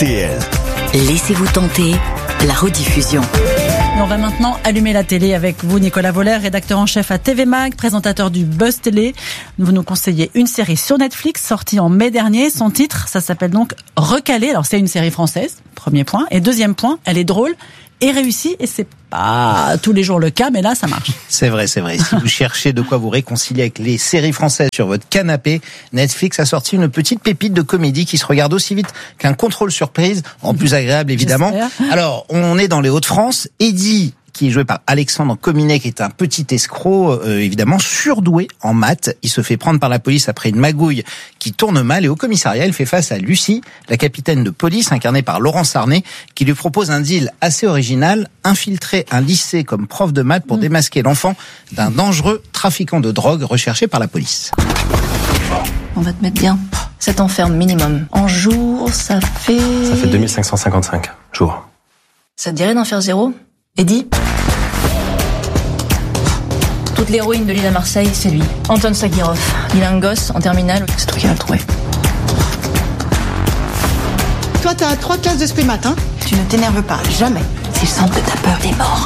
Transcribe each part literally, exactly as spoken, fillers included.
T L. Laissez-vous tenter, la rediffusion. On va maintenant allumer la télé avec vous, Nicolas Voller, rédacteur en chef à T V Mag, présentateur du Buzz Télé. Vous nous conseillez une série sur Netflix, sortie en mai dernier. Son titre, ça s'appelle donc Recalé. Alors c'est une série française, premier point. Et deuxième point, elle est drôle et réussie. Et c'est pas tous les jours le cas, mais là, ça marche. C'est vrai, c'est vrai. Si vous cherchez de quoi vous réconcilier avec les séries françaises sur votre canapé, Netflix a sorti une petite pépite de comédie qui se regarde aussi vite qu'un contrôle surprise, en plus agréable évidemment. J'espère. Alors, on est dans les Hauts-de-France. Eddie, qui est joué par Alexandre Cominet, qui est un petit escroc, euh, évidemment, surdoué en maths. Il se fait prendre par la police après une magouille qui tourne mal, et au commissariat, il fait face à Lucie, la capitaine de police, incarnée par Laurence Arnay, qui lui propose un deal assez original, infiltrer un lycée comme prof de maths pour mmh. démasquer l'enfant d'un dangereux trafiquant de drogue recherché par la police. On va te mettre bien. Ça t'enferme minimum. En jour, ça fait... Ça fait deux mille cinq cent cinquante-cinq jours. Ça te dirait d'en faire zéro ? Eddie ? Toute l'héroïne de l'île à Marseille, c'est lui. Anton Sagirov. Il a un gosse en terminale, c'est toi qui vas le trouver. Toi, t'as trois classes de spé matin. Tu ne t'énerves pas, jamais. S'il sent que t'as peur, il est mort.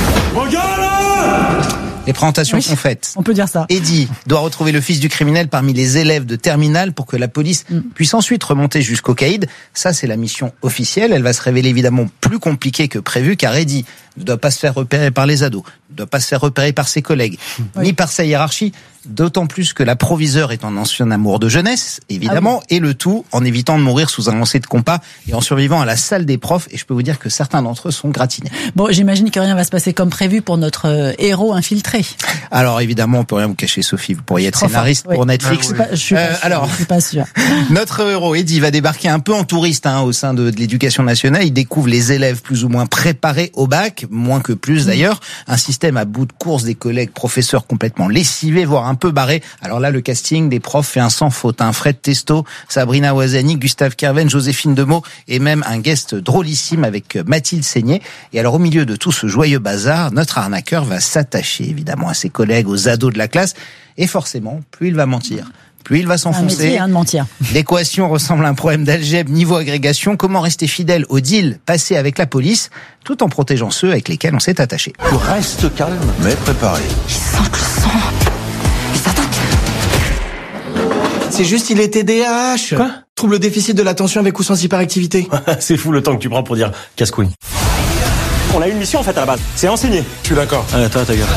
Les présentations oui, sont faites. On peut dire ça. Eddie doit retrouver le fils du criminel parmi les élèves de terminale pour que la police mm. puisse ensuite remonter jusqu'au caïd. Ça, c'est la mission officielle. Elle va se révéler évidemment plus compliquée que prévu, car Eddie ne doit pas se faire repérer par les ados, ne doit pas se faire repérer par ses collègues, oui. ni par sa hiérarchie, d'autant plus que la proviseure est un ancien amour de jeunesse, évidemment, ah oui. et le tout en évitant de mourir sous un lancer de compas et en survivant à la salle des profs, et je peux vous dire que certains d'entre eux sont gratinés. Bon, j'imagine que rien va se passer comme prévu pour notre euh, héros infiltré. Alors évidemment, on peut rien vous cacher, Sophie, vous pourriez être scénariste oui. pour Netflix. Ah, oui. Je suis pas, je suis pas, euh, alors, je suis pas sûr. Notre héros, Eddie, va débarquer un peu en touriste hein, au sein de, de l'éducation nationale. Il découvre les élèves plus ou moins préparés au bac, moins que plus d'ailleurs, un système à bout de course, des collègues professeurs complètement lessivés, voire un peu barrés. Alors là, le casting des profs fait un sans faute. Hein. Fred Testo, Sabrina Ouazani, Gustave Kerven, Joséphine Demeaux et même un guest drôlissime avec Mathilde Seigné. Et alors au milieu de tout ce joyeux bazar, notre arnaqueur va s'attacher évidemment à ses collègues, aux ados de la classe. Et forcément, plus il va mentir, plus il va s'enfoncer. Un métier, hein, de mentir. L'équation ressemble à un problème d'algèbre niveau agrégation. Comment rester fidèle au deal passé avec la police, tout en protégeant ceux avec lesquels on s'est attaché. Tu restes calme, mais préparé. Il sent le sang. Il s'attaque. C'est juste, il est T D A H. Quoi ? Trouble déficit de l'attention avec ou sans hyperactivité. C'est fou le temps que tu prends pour dire casse-couille. On a une mission en fait à la base, c'est enseigner. Je suis d'accord. Allez, toi, ta gueule.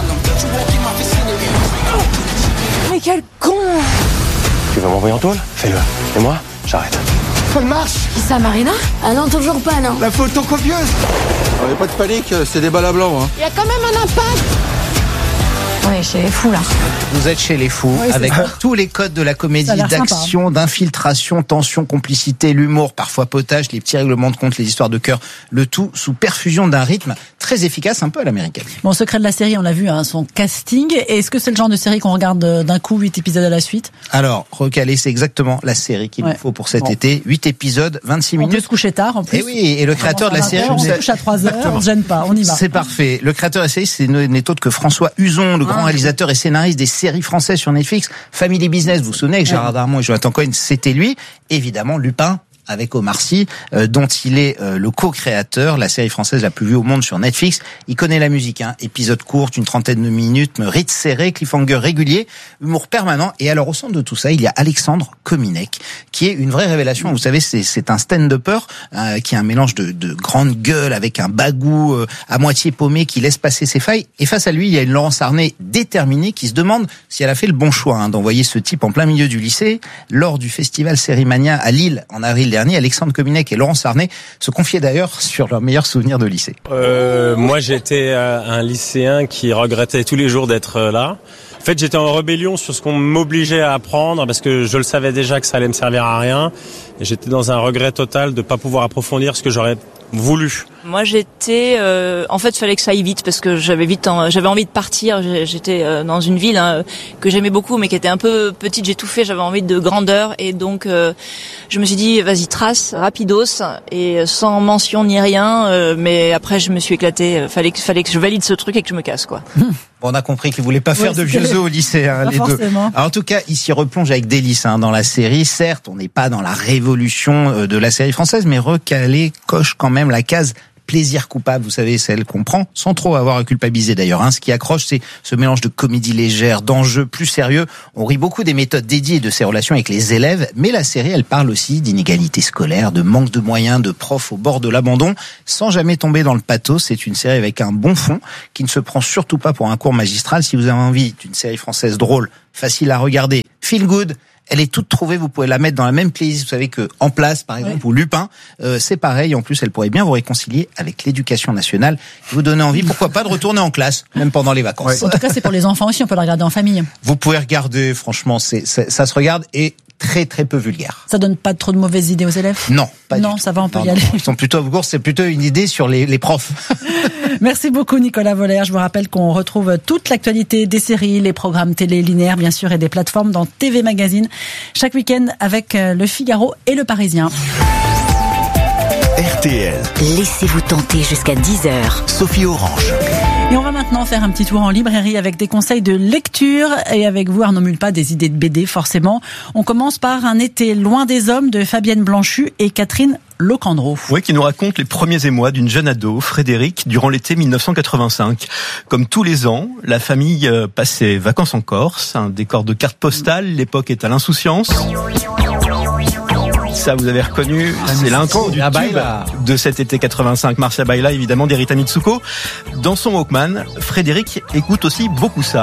Mais quel con! Tu vas m'envoyer en tôle ? Fais-le. Et moi, j'arrête. Elle marche! Qui ça, Marina? Ah non, toujours pas, non. La photocopieuse! Il n'y a pas de panique, c'est des balles à blanc. Hein. Il y a quand même un impact. On est chez les fous, là. Vous êtes chez les fous, oui, avec ça. Tous les codes de la comédie, d'action, sympa. D'infiltration, tension, complicité, l'humour, parfois potage, les petits règlements de compte, les histoires de cœur, le tout sous perfusion d'un rythme très efficace, un peu à l'américaine. Bon, secret de la série, on l'a vu, hein, son casting. Est-ce que c'est le genre de série qu'on regarde d'un coup, huit épisodes à la suite? Alors, Recalé, c'est exactement la série qu'il ouais. nous faut pour cet bon. été. huit épisodes, vingt-six minutes. On peut se coucher tard, en plus. Et oui, et le créateur de la série... On se couche à trois heures, on ne gêne pas, on y va. C'est parfait. Le créateur de la série, c'est n'est autre que François Uzon, le ah, grand réalisateur et scénariste des séries françaises sur Netflix. Family Business, vous vous souvenez, avec Gérard Darmon et Jonathan Cohen, c'était lui. Évidemment, Lupin, avec Omar Sy, euh, dont il est euh, le co-créateur, la série française la plus vue au monde sur Netflix. Il connaît la musique, hein. Épisode court, une trentaine de minutes, rythme serré, cliffhanger régulier, humour permanent. Et alors, au centre de tout ça, il y a Alexandre Cominec, qui est une vraie révélation. Vous savez, c'est, c'est un stand-upper euh, qui est un mélange de, de grande gueule avec un bagou euh, à moitié paumé qui laisse passer ses failles. Et face à lui, il y a une Laurence Arnay déterminée qui se demande si elle a fait le bon choix hein, d'envoyer ce type en plein milieu du lycée. Lors du festival Sérimania à Lille en avril dernier, Alexandre Cominec et Laurence Arnay se confiaient d'ailleurs sur leurs meilleurs souvenirs de lycée. Euh, moi, j'étais un lycéen qui regrettait tous les jours d'être là. En fait, j'étais en rébellion sur ce qu'on m'obligeait à apprendre parce que je le savais déjà que ça allait me servir à rien. Et j'étais dans un regret total de ne pas pouvoir approfondir ce que j'aurais voulu? Moi, j'étais, euh, en fait, fallait que ça aille vite parce que j'avais vite, en, j'avais envie de partir. J'étais euh, dans une ville hein, que j'aimais beaucoup, mais qui était un peu petite. J'ai tout fait. J'avais envie de grandeur et donc euh, je me suis dit, vas-y, trace, rapidos et sans mention ni rien. Euh, mais après, je me suis éclatée. Fallait que, fallait que je valide ce truc et que je me casse, quoi. Bon, on a compris qu'ils voulaient pas faire ouais, de vieux os au lycée, hein, les forcément. deux. Alors, en tout cas, ils s'y replongent avec délice hein, dans la série. Certes, on n'est pas dans la révolution de la série française, mais Recalé coche quand même la case plaisir coupable, vous savez, celle qu'on prend sans trop avoir à culpabiliser d'ailleurs. Hein. Ce qui accroche, c'est ce mélange de comédie légère, d'enjeux plus sérieux. On rit beaucoup des méthodes dédiées et de ses relations avec les élèves, mais la série, elle parle aussi d'inégalité scolaire, de manque de moyens, de profs au bord de l'abandon, sans jamais tomber dans le pathos. C'est une série avec un bon fond, qui ne se prend surtout pas pour un cours magistral. Si vous avez envie d'une série française drôle, facile à regarder, feel good, elle est toute trouvée, vous pouvez la mettre dans la même playlist, vous savez que En Place, par exemple, oui. ou Lupin, euh, c'est pareil. En plus, elle pourrait bien vous réconcilier avec l'éducation nationale, vous donner envie, pourquoi pas, de retourner en classe, même pendant les vacances. Ouais. En tout cas, c'est pour les enfants aussi, on peut la regarder en famille. Vous pouvez regarder, franchement, c'est, c'est ça se regarde et très très peu vulgaire. Ça donne pas trop de mauvaises idées aux élèves? Non, pas non, du tout. ça va, on peut non, y aller. Non, ils sont plutôt, en cours, c'est plutôt une idée sur les, les profs. Merci beaucoup Nicolas Voller. Je vous rappelle qu'on retrouve toute l'actualité des séries, les programmes télé linéaires bien sûr et des plateformes dans T V Magazine chaque week-end avec Le Figaro et Le Parisien. R T L. Laissez-vous tenter jusqu'à dix heures. Sophie Orange. Et on va maintenant faire un petit tour en librairie avec des conseils de lecture et avec vous Arnaud Mulpa, des idées de B D forcément. On commence par Un été loin des hommes de Fabienne Blanchu et Catherine Locandreau. Oui, qui nous raconte les premiers émois d'une jeune ado, Frédéric, durant l'été dix-neuf cent quatre-vingt-cinq. Comme tous les ans, la famille passe ses vacances en Corse, un décor de carte postale, l'époque est à l'insouciance. Ça, vous avez reconnu, c'est l'intro du tube de cet été quatre-vingt-cinq. Marcia Baila, évidemment, d'Erita Mitsuko. Dans son Walkman, Frédéric écoute aussi beaucoup ça.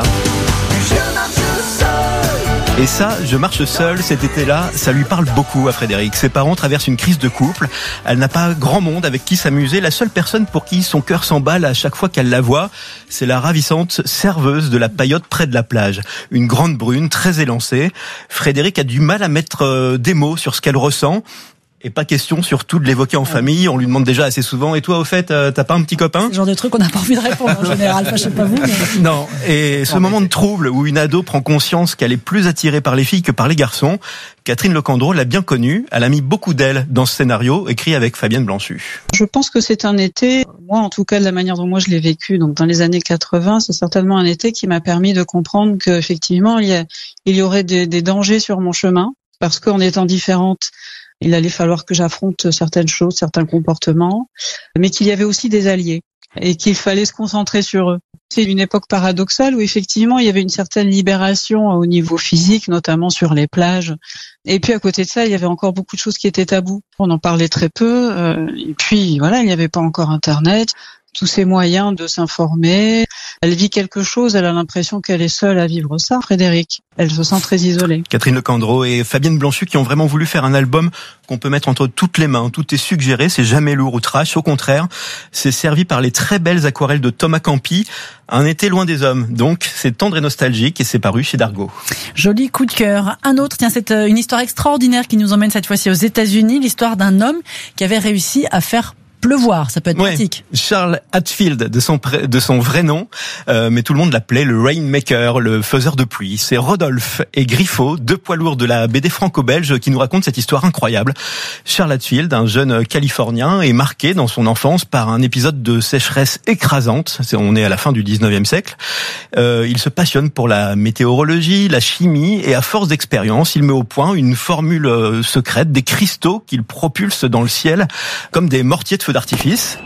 Et ça, Je marche seul, cet été-là, ça lui parle beaucoup à Frédéric. Ses parents traversent une crise de couple. Elle n'a pas grand monde avec qui s'amuser. La seule personne pour qui son cœur s'emballe à chaque fois qu'elle la voit, c'est la ravissante serveuse de la paillote près de la plage. Une grande brune, très élancée. Frédéric a du mal à mettre des mots sur ce qu'elle ressent. Et pas question surtout de l'évoquer en famille. On lui demande déjà assez souvent. Et toi, au fait, euh, t'as pas un petit copain? C'est le genre de truc qu'on n'a pas envie de répondre en général. Enfin, je sais pas vous. Mais... Non. Et ce moment de trouble où une ado prend conscience qu'elle est plus attirée par les filles que par les garçons, Catherine Locandreau l'a bien connue. Elle a mis beaucoup d'elle dans ce scénario, écrit avec Fabienne Blanchu. Je pense que c'est un été, moi en tout cas de la manière dont moi je l'ai vécu, donc dans les années quatre-vingts, c'est certainement un été qui m'a permis de comprendre qu'effectivement il y, a, il y aurait des, des dangers sur mon chemin, parce qu'en étant différente, il allait falloir que j'affronte certaines choses, certains comportements, mais qu'il y avait aussi des alliés et qu'il fallait se concentrer sur eux. C'est une époque paradoxale où effectivement il y avait une certaine libération au niveau physique, notamment sur les plages. Et puis à côté de ça, il y avait encore beaucoup de choses qui étaient tabous. On en parlait très peu. Euh, et puis voilà, il n'y avait pas encore Internet. Tous ces moyens de s'informer. Elle vit quelque chose, elle a l'impression qu'elle est seule à vivre ça, Frédéric. Elle se sent très isolée. Catherine Locandreau et Fabienne Blanchu qui ont vraiment voulu faire un album qu'on peut mettre entre toutes les mains. Tout est suggéré, c'est jamais lourd ou trash. Au contraire, c'est servi par les très belles aquarelles de Thomas Campi. Un été loin des hommes. Donc, c'est tendre et nostalgique et c'est paru chez Dargaud. Joli coup de cœur. Un autre, tiens, c'est une histoire extraordinaire qui nous emmène cette fois-ci aux États-Unis. L'histoire d'un homme qui avait réussi à faire pleuvoir, ça peut être ouais. pratique. Charles Hatfield, de son de son vrai nom, euh, mais tout le monde l'appelait le Rainmaker, le faiseur de pluie. C'est Rodolphe et Griffo, deux poids lourds de la B D franco-belge, qui nous racontent cette histoire incroyable. Charles Hatfield, un jeune Californien, est marqué dans son enfance par un épisode de sécheresse écrasante. On est à la fin du dix-neuvième siècle. Euh, il se passionne pour la météorologie, la chimie, et à force d'expérience, il met au point une formule secrète, des cristaux qu'il propulse dans le ciel comme des mortiers de feu d'artifice.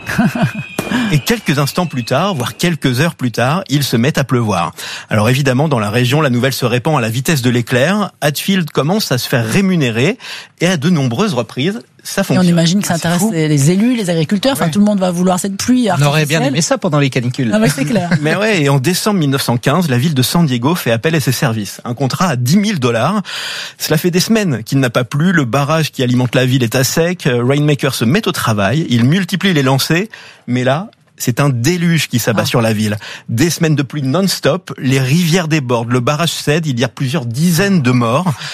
Et quelques instants plus tard, voire quelques heures plus tard, il se met à pleuvoir. Alors évidemment, dans la région, la nouvelle se répand à la vitesse de l'éclair. Hatfield commence à se faire rémunérer et à de nombreuses reprises, ça fonctionne. Et on imagine que ça intéresse les, les élus, les agriculteurs. Enfin, ouais. Tout le monde va vouloir cette pluie artificielle. On aurait bien aimé ça pendant les canicules. Ah ouais, c'est clair. Mais ouais, et en décembre mille neuf cent quinze, la ville de San Diego fait appel à ses services. Un contrat à dix mille dollars. Cela fait des semaines qu'il n'a pas plu. Le barrage qui alimente la ville est à sec. Rainmaker se met au travail. Il multiplie les lancers. Mais là, c'est un déluge qui s'abat ah. sur la ville. Des semaines de pluie non-stop. Les rivières débordent. Le barrage cède. Il y a plusieurs dizaines de morts.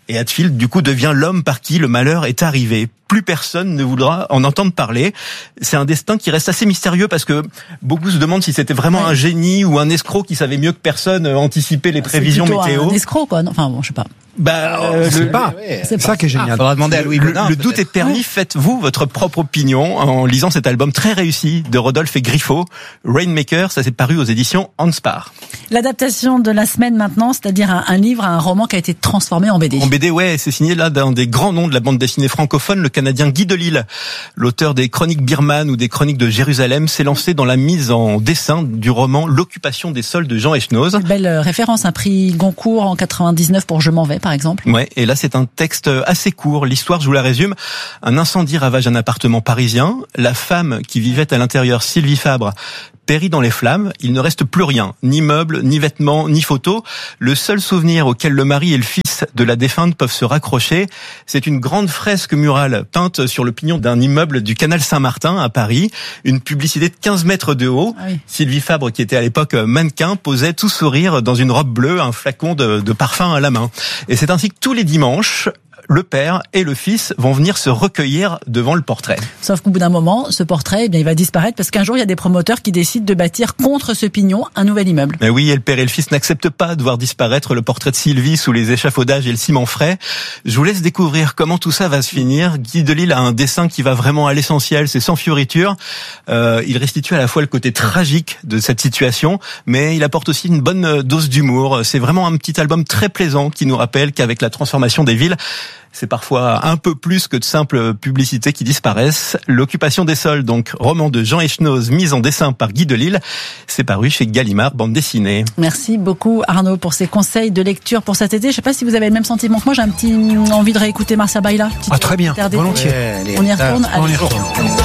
Et Hatfield, du coup, devient l'homme par qui le malheur est arrivé. Plus personne ne voudra en entendre parler. C'est un destin qui reste assez mystérieux parce que beaucoup se demandent si c'était vraiment ouais. un génie ou un escroc qui savait mieux que personne anticiper les prévisions météo. C'est un escroc, quoi. Enfin bon, je sais pas. Bah, euh, je sais le... pas. Ouais, c'est ça qui est génial. Ah, faudra demander à Louis Le, Bonin, le doute est permis. Faites-vous votre propre opinion en lisant cet album très réussi de Rodolphe et Griffo. Rainmaker, ça s'est paru aux éditions Handspar. L'adaptation de la semaine maintenant, c'est-à-dire un, un livre, un roman qui a été transformé en B D. En B D, ouais, c'est signé là d'un des grands noms de la bande dessinée francophone, le Canadien Guy Delisle. L'auteur des Chroniques birmanes ou des Chroniques de Jérusalem s'est lancé dans la mise en dessin du roman L'occupation des sols de Jean Echnoz. Belle référence, un prix Goncourt en quatre-vingt-dix-neuf pour Je m'en vais, par exemple. Ouais, et là c'est un texte assez court. L'histoire, je vous la résume. Un incendie ravage un appartement parisien. La femme qui vivait à l'intérieur, Sylvie Fabre, périt dans les flammes. Il ne reste plus rien, ni meubles, ni vêtements, ni photos. Le seul souvenir auquel le mari et le fils de la défunte peuvent se raccrocher, c'est une grande fresque murale peinte sur le pignon d'un immeuble du canal Saint-Martin à Paris. Une publicité de quinze mètres de haut. Ah oui. Sylvie Fabre, qui était à l'époque mannequin, posait tout sourire dans une robe bleue, un flacon de, de parfum à la main. Et c'est ainsi que tous les dimanches, le père et le fils vont venir se recueillir devant le portrait. Sauf qu'au bout d'un moment, ce portrait, eh bien, il va disparaître parce qu'un jour, il y a des promoteurs qui décident de bâtir contre ce pignon un nouvel immeuble. Mais oui, et le père et le fils n'acceptent pas de voir disparaître le portrait de Sylvie sous les échafaudages et le ciment frais. Je vous laisse découvrir comment tout ça va se finir. Guy Delisle a un dessin qui va vraiment à l'essentiel, c'est sans fioriture. Euh, il restitue à la fois le côté tragique de cette situation, mais il apporte aussi une bonne dose d'humour. C'est vraiment un petit album très plaisant qui nous rappelle qu'avec la transformation des villes, c'est parfois un peu plus que de simples publicités qui disparaissent. L'occupation des sols, donc roman de Jean Echnoz, mise en dessin par Guy Delisle, c'est paru chez Gallimard, bande dessinée. Merci beaucoup Arnaud pour ces conseils de lecture pour cet été. Je ne sais pas si vous avez le même sentiment que moi, j'ai un petit envie de réécouter Marcia Baila. Ah très bien, volontiers. On y retourne. On y retourne.